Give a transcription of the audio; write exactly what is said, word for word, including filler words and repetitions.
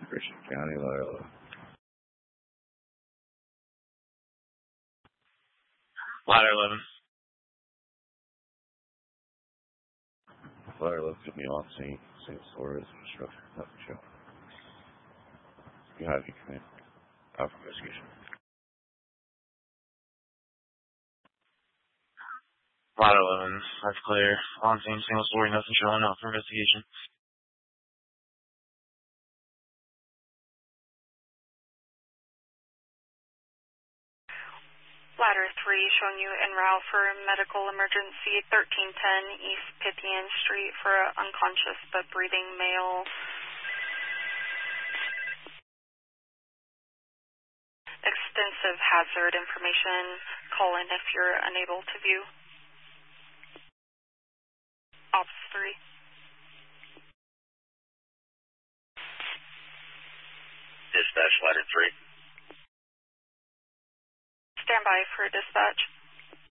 Christian County, Loyola. Ladder eleven. Ladder eleven took me off Saint Saint Flores instructor. Nothing show. You have your command. Alpha investigation. Ladder eleven. That's clear. On scene, single story, nothing showing up for investigation. Ladder three, showing you en route for medical emergency, thirteen ten East Pythian Street for an unconscious but breathing male. Extensive hazard information. Call in if you're unable to view. Ops three. Dispatch, Ladder three. Stand by for dispatch.